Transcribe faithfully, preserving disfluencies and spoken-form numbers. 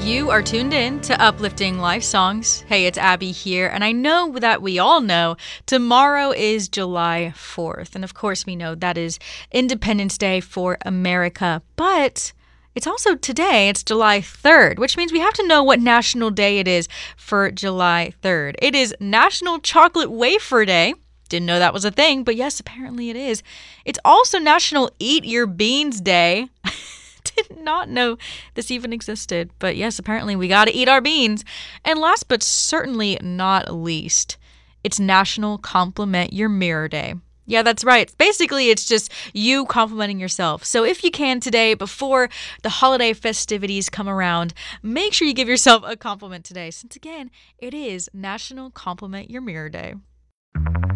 You are tuned in to Uplifting Life Songs. Hey, it's Abby here, and I know that we all know tomorrow is July fourth. And of course, we know that is Independence Day for America. But it's also today, it's July third, which means we have to know what national day it is for July third. It is National Chocolate Wafer Day. Didn't know that was a thing, but yes, apparently it is. It's also National Eat Your Beans Day. Did not know this even existed, but yes, apparently we gotta eat our beans. And last but certainly not least, it's National Compliment Your Mirror Day. Yeah, that's right. Basically, it's just you complimenting yourself. So if you can today, before the holiday festivities come around, make sure you give yourself a compliment today, since again, it is National Compliment Your Mirror Day.